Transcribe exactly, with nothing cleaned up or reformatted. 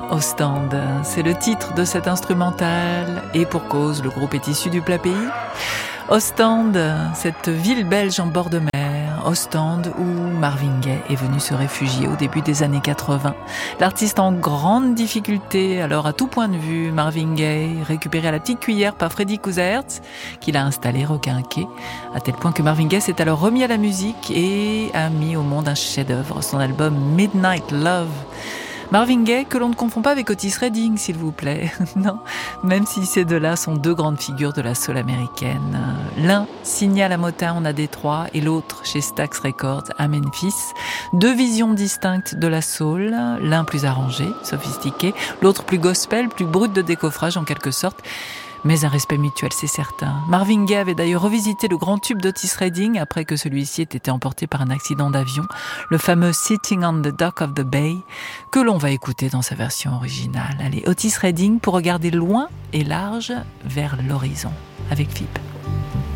au stand. C'est le titre de cet instrumental et pour cause, le groupe est issu du plat pays. Ostende, cette ville belge en bord de mer, Ostende où Marvin Gaye est venu se réfugier au début des années quatre-vingts. L'artiste en grande difficulté, alors à tout point de vue, Marvin Gaye, récupéré à la petite cuillère par Freddy Cousertz, qu'il a installé requinqué, à tel point que Marvin Gaye s'est alors remis à la musique et a mis au monde un chef-d'œuvre, son album Midnight Love. Marvin Gaye, que l'on ne confond pas avec Otis Redding, s'il vous plaît. Non, même si ces deux-là sont deux grandes figures de la soul américaine. L'un signé à la Motown à Détroit et l'autre chez Stax Records à Memphis. Deux visions distinctes de la soul, l'un plus arrangé, sophistiqué, l'autre plus gospel, plus brut de décoffrage en quelque sorte. Mais un respect mutuel, c'est certain. Marvin Gaye avait d'ailleurs revisité le grand tube d'Otis Redding après que celui-ci ait été emporté par un accident d'avion, le fameux Sitting on the Dock of the Bay, que l'on va écouter dans sa version originale. Allez, Otis Redding pour regarder loin et large vers l'horizon, avec F I B.